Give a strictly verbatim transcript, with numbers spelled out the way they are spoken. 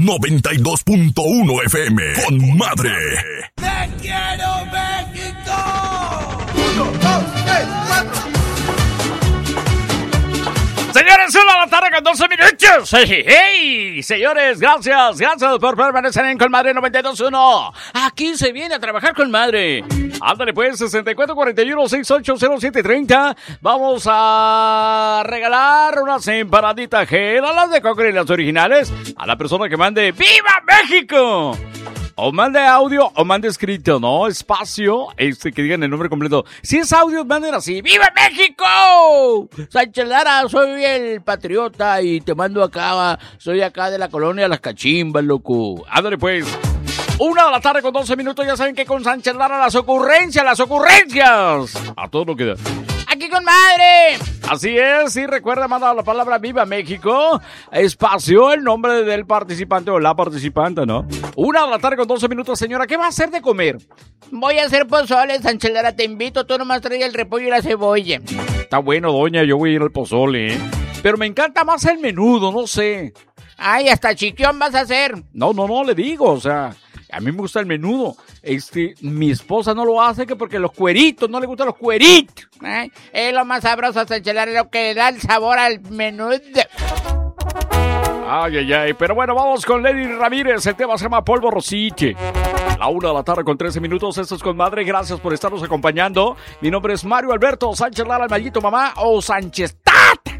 noventa y dos punto uno F M. Con madre. ¡Te quiero, México! Uno, dos, tres, cuatro. Señores, una de la tarde con doce minutos. Hey, hey, señores, gracias, gracias por permanecer en Con Madre noventa y dos punto uno. Aquí se viene a trabajar con madre. Ándale pues, sesenta y cuatro cuarenta y uno, sesenta y ocho cero siete treinta. Vamos a regalar unas empanaditas gel a las de Cocker y las originales a la persona que mande ¡Viva México! O mande audio o mande escrito, ¿no? Espacio, este, que digan el nombre completo. Si es audio, manden así. ¡Viva México! Sánchez Lara, soy el patriota y te mando acá. Soy acá de la colonia Las Cachimbas, loco. Ándale, pues. Una de la tarde con doce minutos. Ya saben que con Sánchez Lara las ocurrencias, las ocurrencias. A todo lo que da. Aquí con madre. Así es, y recuerda mandar la palabra Viva México, espacio, el nombre del participante o la participante, ¿no? Una de la tarde con doce minutos, señora, ¿qué va a hacer de comer? Voy a hacer pozole, Sánchez Lara, te invito, tú nomás trae el repollo y la cebolla. Está bueno, doña, yo voy a ir al pozole, ¿eh? Pero me encanta más el menudo, no sé. Ay, hasta chiquión vas a hacer. No, no, no, le digo, o sea... A mí me gusta el menudo. Este, mi esposa no lo hace que porque los cueritos, no le gustan los cueritos. Ay, es lo más sabroso, Sánchez Lara, lo que le da el sabor al menudo. Ay, ay, ay. Pero bueno, vamos con Lady Ramírez. El tema se llama Polvo Rosite. La una de la tarde con trece minutos. Esto es Con Madre. Gracias por estarnos acompañando. Mi nombre es Mario Alberto Sánchez Lara, el maldito mamá o Sánchez Tata.